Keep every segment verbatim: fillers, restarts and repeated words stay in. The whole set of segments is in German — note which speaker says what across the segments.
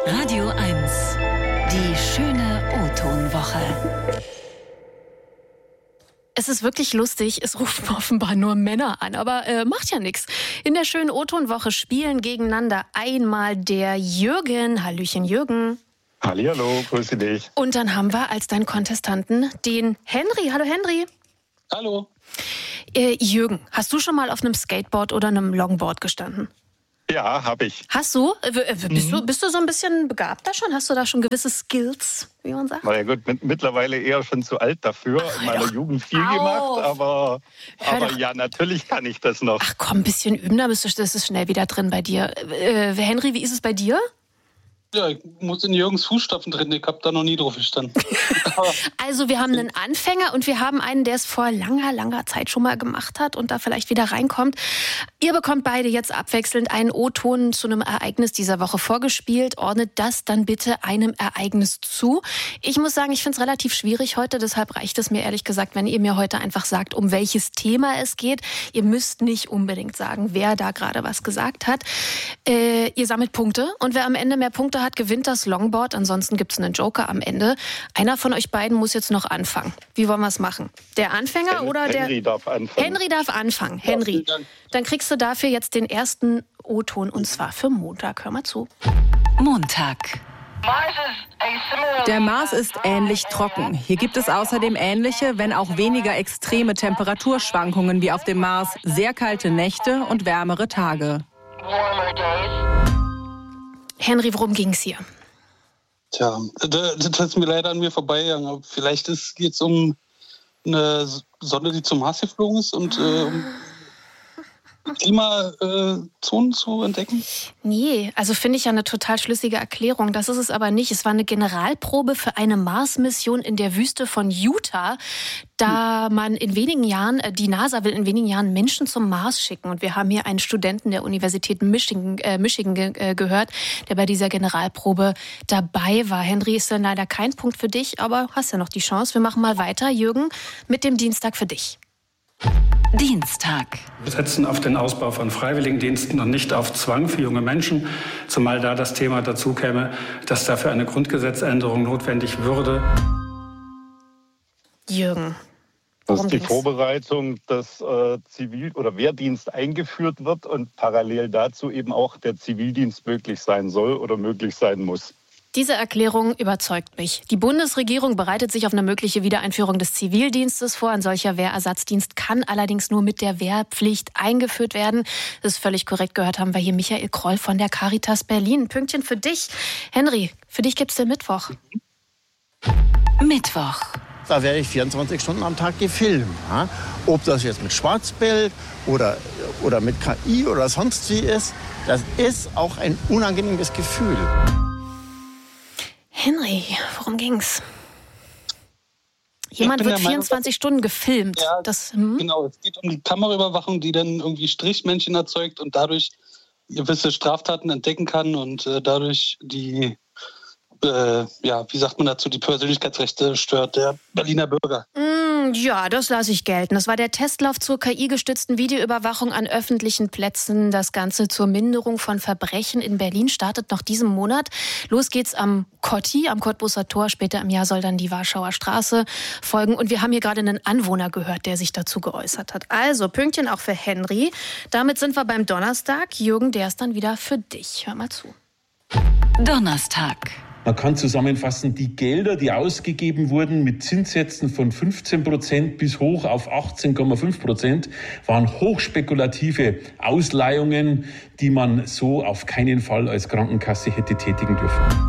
Speaker 1: Radio eins. Die schöne O-Ton-Woche.
Speaker 2: Es ist wirklich lustig, es rufen offenbar nur Männer an, aber äh, macht ja nichts. In der schönen O-Ton-Woche spielen gegeneinander einmal der Jürgen. Hallöchen Jürgen.
Speaker 3: Hallihallo, grüße dich.
Speaker 2: Und dann haben wir als deinen Kontestanten den Henry. Hallo Henry.
Speaker 4: Hallo.
Speaker 2: Äh, Jürgen, hast du schon mal auf einem Skateboard oder einem Longboard gestanden?
Speaker 3: Ja, habe ich.
Speaker 2: Hast du? Äh, bist,
Speaker 3: mhm.
Speaker 2: du? Bist du so ein bisschen begabter schon? Hast du da schon gewisse Skills, wie man sagt?
Speaker 3: Na ja gut, mit, mittlerweile eher schon zu alt dafür. Ach, in meiner Jugend viel auf. gemacht, aber, aber ja, natürlich kann ich das noch.
Speaker 2: Ach komm, ein bisschen üben, da bist du, das ist schnell wieder drin bei dir. Äh, Henry, wie ist es bei dir?
Speaker 4: Ja, ich muss in Jürgens Fußstapfen drin, ich habe da noch nie drauf gestanden.
Speaker 2: Also wir haben einen Anfänger und wir haben einen, der es vor langer, langer Zeit schon mal gemacht hat und da vielleicht wieder reinkommt. Ihr bekommt beide jetzt abwechselnd einen O-Ton zu einem Ereignis dieser Woche vorgespielt. Ordnet das dann bitte einem Ereignis zu. Ich muss sagen, ich finde es relativ schwierig heute, deshalb reicht es mir ehrlich gesagt, wenn ihr mir heute einfach sagt, um welches Thema es geht. Ihr müsst nicht unbedingt sagen, wer da gerade was gesagt hat. Äh, ihr sammelt Punkte und wer am Ende mehr Punkte hat, gewinnt das Longboard. Ansonsten gibt es einen Joker am Ende. Einer von euch beiden muss jetzt noch anfangen. Wie wollen wir es machen? Der Anfänger
Speaker 3: Hen-
Speaker 2: oder der...
Speaker 3: Henry darf anfangen.
Speaker 2: Henry darf anfangen. Ja, Henry, dann kriegst du dafür jetzt den ersten O-Ton und zwar für Montag. Hör mal zu.
Speaker 1: Montag.
Speaker 5: Der Mars ist ähnlich trocken. Hier gibt es außerdem ähnliche, wenn auch weniger extreme Temperaturschwankungen wie auf dem Mars, sehr kalte Nächte und wärmere Tage.
Speaker 2: Henry, worum ging es hier?
Speaker 4: Tja, das ist mir leider an mir vorbeigegangen. Vielleicht geht es um eine Sonde, die zum Mars geflogen ist und äh, um Klimazonen äh, zu entdecken?
Speaker 2: Nee, also finde ich ja eine total schlüssige Erklärung. Das ist es aber nicht. Es war eine Generalprobe für eine Mars-Mission in der Wüste von Utah, da man in wenigen Jahren, die NASA will in wenigen Jahren Menschen zum Mars schicken. Und wir haben hier einen Studenten der Universität Michigan, äh, Michigan ge- gehört, der bei dieser Generalprobe dabei war. Henry, ist dann leider kein Punkt für dich, aber hast ja noch die Chance. Wir machen mal weiter, Jürgen, mit dem Dienstag für dich.
Speaker 1: Dienstag.
Speaker 6: Wir setzen auf den Ausbau von Freiwilligendiensten und nicht auf Zwang für junge Menschen, zumal da das Thema dazu käme, dass dafür eine Grundgesetzänderung notwendig würde.
Speaker 2: Jürgen.
Speaker 3: Das ist die
Speaker 2: ging's?
Speaker 3: Vorbereitung, dass äh, Zivil- oder Wehrdienst eingeführt wird und parallel dazu eben auch der Zivildienst möglich sein soll oder möglich sein muss.
Speaker 2: Diese Erklärung überzeugt mich. Die Bundesregierung bereitet sich auf eine mögliche Wiedereinführung des Zivildienstes vor. Ein solcher Wehrersatzdienst kann allerdings nur mit der Wehrpflicht eingeführt werden. Das ist völlig korrekt. Gehört haben wir hier Michael Kroll von der Caritas Berlin. Ein Pünktchen für dich. Henry, für dich gibt's den Mittwoch.
Speaker 1: Mittwoch.
Speaker 7: Da werde ich vierundzwanzig Stunden am Tag gefilmt. Ja? Ob das jetzt mit Schwarzbild oder, oder mit K I oder sonst wie ist, das ist auch ein unangenehmes Gefühl.
Speaker 2: Henry, worum ging's? Jemand
Speaker 4: bin
Speaker 2: wird
Speaker 4: der Meinung,
Speaker 2: vierundzwanzig Stunden gefilmt.
Speaker 4: Ja,
Speaker 2: das, hm?
Speaker 4: Genau, es geht um die Kameraüberwachung, die dann irgendwie Strichmännchen erzeugt und dadurch gewisse Straftaten entdecken kann und äh, dadurch die, äh, ja, wie sagt man dazu, die Persönlichkeitsrechte stört der Berliner Bürger.
Speaker 2: Mm, ja, das lasse ich gelten. Das war der Testlauf zur K I-gestützten Videoüberwachung an öffentlichen Plätzen. Das Ganze zur Minderung von Verbrechen in Berlin startet noch diesen Monat. Los geht's am Kotti, am Cottbuser Tor. Später im Jahr soll dann die Warschauer Straße folgen. Und wir haben hier gerade einen Anwohner gehört, der sich dazu geäußert hat. Also, Pünktchen auch für Henry. Damit sind wir beim Donnerstag. Jürgen, der ist dann wieder für dich. Hör mal zu.
Speaker 1: Donnerstag.
Speaker 8: Man kann zusammenfassen, die Gelder, die ausgegeben wurden mit Zinssätzen von fünfzehn Prozent bis hoch auf achtzehn Komma fünf Prozent, waren hochspekulative Ausleihungen, die man so auf keinen Fall als Krankenkasse hätte tätigen dürfen.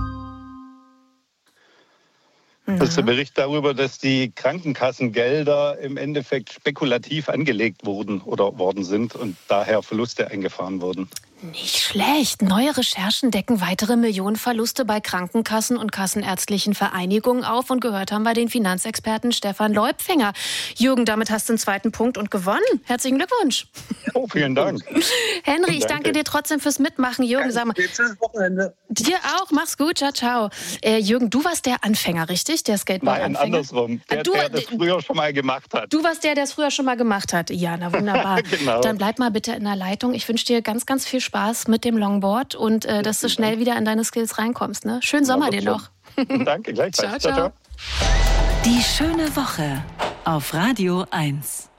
Speaker 3: Das ist der Bericht darüber, dass die Krankenkassengelder im Endeffekt spekulativ angelegt wurden oder worden sind und daher Verluste eingefahren wurden.
Speaker 2: Nicht schlecht. Neue Recherchen decken weitere Millionenverluste bei Krankenkassen und kassenärztlichen Vereinigungen auf. Und gehört haben wir den Finanzexperten Stefan Leupfinger. Jürgen, damit hast du einen zweiten Punkt und gewonnen. Herzlichen Glückwunsch.
Speaker 3: Oh, vielen Dank.
Speaker 2: Henry, ich danke dir trotzdem fürs Mitmachen. Jürgen, sag mal.
Speaker 4: Schönes Wochenende.
Speaker 2: Dir auch. Mach's gut. Ciao, ciao. Äh, Jürgen, du warst der Anfänger, richtig? Der Skateboard-Anfänger?
Speaker 3: Nein, andersrum. Der,
Speaker 2: du,
Speaker 3: der das früher schon mal gemacht hat.
Speaker 2: Du warst der, der es früher schon mal gemacht hat. Ja, na wunderbar.
Speaker 3: Genau.
Speaker 2: Dann bleib mal bitte in der Leitung. Ich wünsche dir ganz, ganz viel Spaß mit dem Longboard und äh, dass du schnell wieder in deine Skills reinkommst. Ne? Schönen Sommer dir noch.
Speaker 3: Danke, gleichfalls.
Speaker 2: Ciao, ciao.
Speaker 1: Die schöne Woche auf Radio eins.